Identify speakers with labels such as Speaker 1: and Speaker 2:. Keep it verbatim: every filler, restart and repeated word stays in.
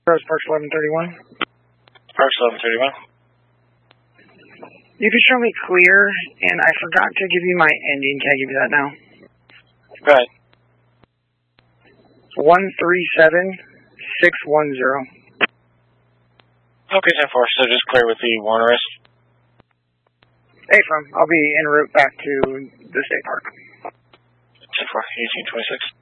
Speaker 1: Rose Parks eleven thirty-one.
Speaker 2: Parks eleven thirty-one.
Speaker 1: You can show me clear, and I forgot to give you my ending. Can I give you that now?
Speaker 2: Go ahead.
Speaker 1: one three seven six one zero.
Speaker 2: Okay, ten four, so just clear with the warrant arrest.
Speaker 1: Affirm. I'll be en route back to the state park.
Speaker 2: ten four, eighteen twenty-six.